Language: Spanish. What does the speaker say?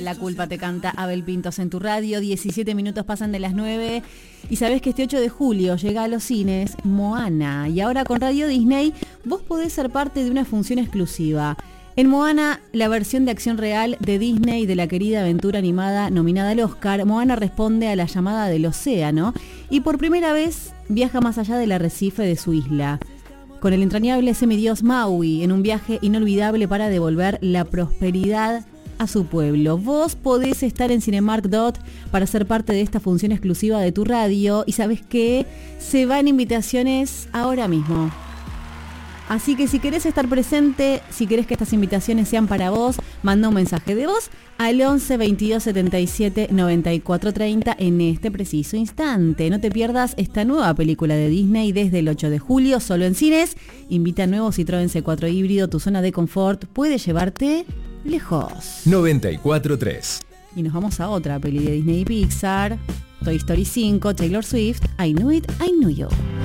La culpa te canta Abel Pintos en tu radio. 17 minutos pasan de las 9. Y sabés que este 8 de julio llega a los cines Moana. Y ahora con Radio Disney vos podés ser parte de una función exclusiva. En Moana, la versión de acción real de Disney de la querida aventura animada nominada al Oscar, Moana responde a la llamada del océano y por primera vez viaja más allá del arrecife de su isla. Con el entrañable semidios Maui en un viaje inolvidable para devolver la prosperidad a su pueblo. Vos podés estar en Cinemark para ser parte de esta función exclusiva de tu radio y sabés que se van invitaciones ahora mismo. Así que si querés estar presente, si querés que estas invitaciones sean para vos, manda un mensaje de voz al 11 22 77 94 30 en este preciso instante. No te pierdas esta nueva película de Disney desde el 8 de julio, solo en cines. Invita a nuevo Citroën C4 híbrido, tu zona de confort puede llevarte lejos. 94.3. Y nos vamos a otra peli de Disney y Pixar, Toy Story 5, Taylor Swift, I Knew It, I Knew You.